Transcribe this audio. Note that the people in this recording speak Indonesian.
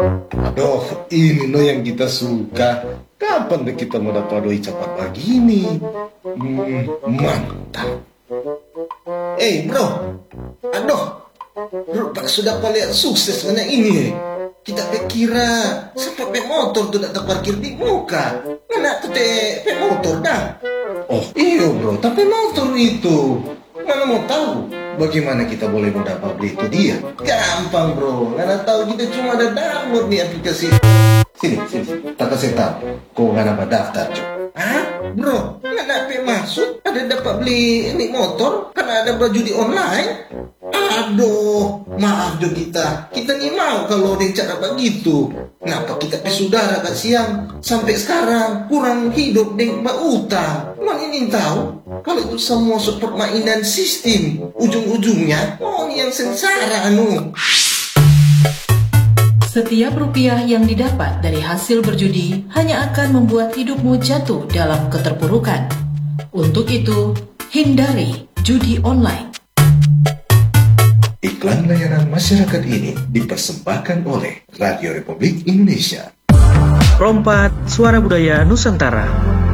Aduh, ini no yang kita suka. Kapan deh kita mau dapat doi cepat begini? Mantap. Bro, aduh, bro, sudah lihat sukses karena ini. Kita kira sampai motor tuh tak parkir di muka. Mana tuh motor dah? Oh iya bro, tapi motor itu mana mau tahu bagaimana kita boleh dapat beli itu dia? Gampang bro, mana tahu kita cuma ada download nih aplikasi. Sini, tak kasih tahu. Kau nggak dapat daftar cok? Hah bro, nggak dapat masuk? Ada dapat beli ini motor karena ada baju di online? Aduh, maaf jo kita nih mau kalau ada cara begitu. Kenapa kita saudara Kak siang sampai sekarang kurang hidup dengan utang? Mana ingin tahu kalau itu semua permainan sistem, ujung-ujungnya ini yang sengsara anu. Setiap rupiah yang didapat dari hasil berjudi hanya akan membuat hidupmu jatuh dalam keterpurukan. Untuk itu, hindari judi online. Iklan layanan masyarakat ini dipersembahkan oleh Radio Republik Indonesia. Rompat, Suara Budaya Nusantara.